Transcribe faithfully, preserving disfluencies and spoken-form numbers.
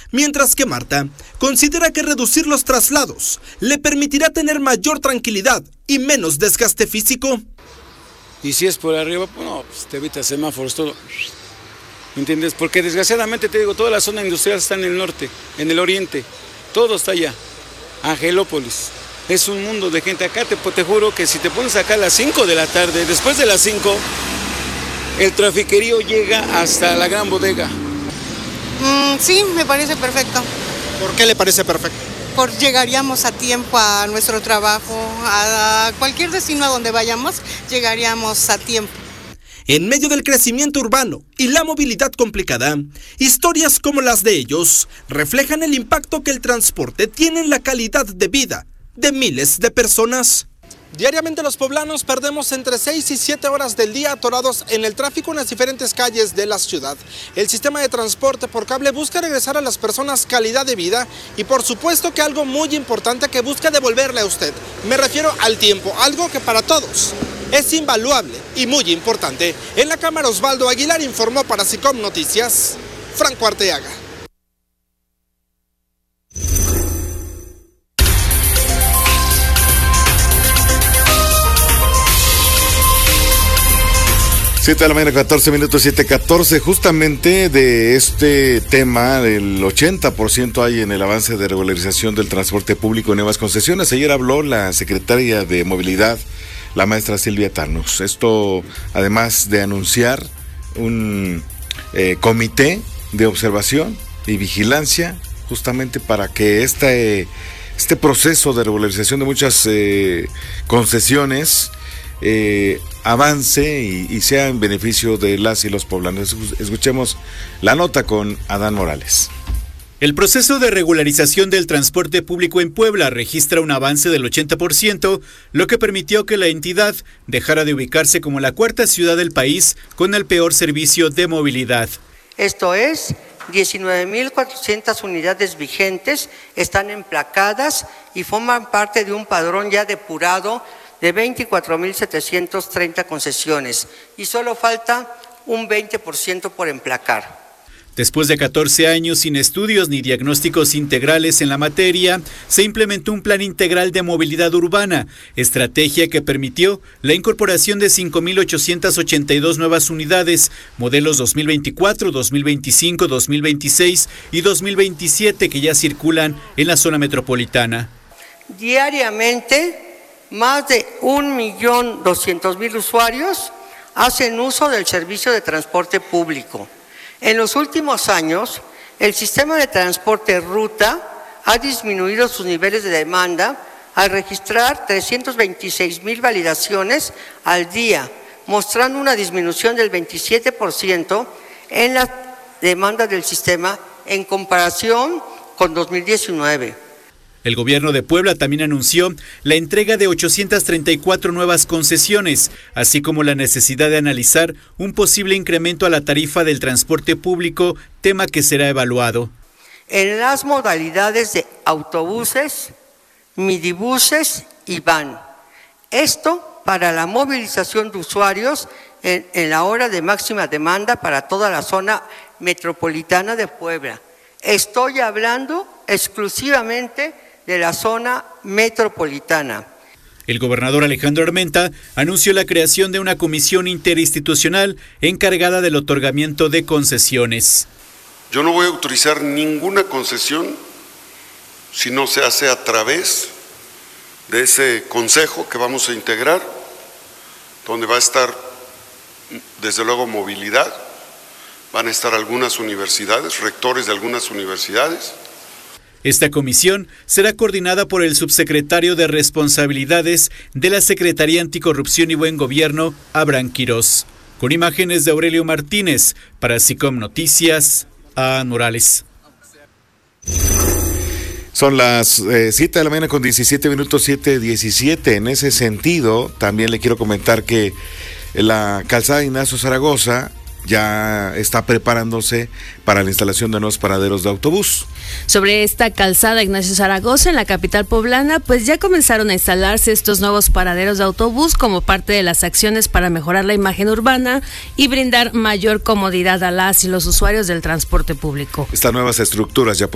Mientras que Marta considera que reducir los traslados le permitirá tener mayor tranquilidad y menos desgaste físico. Y si es por arriba, pues no, pues te evitas semáforos, todo. ¿Entiendes? Porque desgraciadamente te digo, toda la zona industrial está en el norte, en el oriente, todo está allá. Angelópolis, es un mundo de gente. Acá te, te juro que si te pones acá a las cinco de la tarde, después de las cinco, el trafiquerío llega hasta la gran bodega. Mm, sí, me parece perfecto. ¿Por qué le parece perfecto? Porque llegaríamos a tiempo a nuestro trabajo, a cualquier destino a donde vayamos, llegaríamos a tiempo. En medio del crecimiento urbano y la movilidad complicada, historias como las de ellos reflejan el impacto que el transporte tiene en la calidad de vida de miles de personas. Diariamente los poblanos perdemos entre seis y siete horas del día atorados en el tráfico en las diferentes calles de la ciudad. El sistema de transporte por cable busca regresar a las personas calidad de vida y por supuesto que algo muy importante que busca devolverle a usted. Me refiero al tiempo, algo que para todos es invaluable y muy importante. En la cámara Osvaldo Aguilar informó para SICOM Noticias, Franco Arteaga. siete de la mañana, catorce minutos, siete catorce, justamente de este tema, el ochenta por ciento hay en el avance de regularización del transporte público en nuevas concesiones. Ayer habló la secretaria de Movilidad, la maestra Silvia Thanos. Esto, además de anunciar un eh, comité de observación y vigilancia, justamente para que este, este proceso de regularización de muchas eh, concesiones Eh, avance y, y sea en beneficio de las y los poblanos. Escuchemos la nota con Adán Morales. El proceso de regularización del transporte público en Puebla registra un avance del ochenta por ciento, lo que permitió que la entidad dejara de ubicarse como la cuarta ciudad del país con el peor servicio de movilidad. Esto es, diecinueve mil cuatrocientas unidades vigentes están emplacadas y forman parte de un padrón ya depurado de veinticuatro mil setecientas treinta concesiones y solo falta un veinte por ciento por emplacar. Después de catorce años sin estudios ni diagnósticos integrales en la materia, se implementó un plan integral de movilidad urbana, estrategia que permitió la incorporación de cinco mil ochocientas ochenta y dos nuevas unidades, modelos dos mil veinticuatro, dos mil veinticinco, dos mil veintiséis y dos mil veintisiete que ya circulan en la zona metropolitana. Diariamente, más de un millón doscientos mil usuarios hacen uso del servicio de transporte público. En los últimos años, el sistema de transporte ruta ha disminuido sus niveles de demanda al registrar trescientas veintiséis mil validaciones al día, mostrando una disminución del veintisiete por ciento en la demanda del sistema en comparación con dos mil diecinueve. El gobierno de Puebla también anunció la entrega de ochocientas treinta y cuatro nuevas concesiones, así como la necesidad de analizar un posible incremento a la tarifa del transporte público, tema que será evaluado. En las modalidades de autobuses, midibuses y van. Esto para la movilización de usuarios en, en la hora de máxima demanda para toda la zona metropolitana de Puebla. Estoy hablando exclusivamente de la zona metropolitana. El gobernador Alejandro Armenta anunció la creación de una comisión interinstitucional encargada del otorgamiento de concesiones. Yo no voy a autorizar ninguna concesión si no se hace a través de ese consejo que vamos a integrar, donde va a estar, desde luego, movilidad, van a estar algunas universidades, rectores de algunas universidades. Esta comisión será coordinada por el subsecretario de Responsabilidades de la Secretaría Anticorrupción y Buen Gobierno, Abraham Quirós. Con imágenes de Aurelio Martínez, para SICOM Noticias, a Morales. Son las eh, siete de la mañana con diecisiete minutos, siete diecisiete. En ese sentido, también le quiero comentar que la calzada Ignacio Zaragoza ya está preparándose para la instalación de nuevos paraderos de autobús. Sobre esta calzada Ignacio Zaragoza en la capital poblana, pues ya comenzaron a instalarse estos nuevos paraderos de autobús como parte de las acciones para mejorar la imagen urbana y brindar mayor comodidad a las y los usuarios del transporte público. Estas nuevas estructuras ya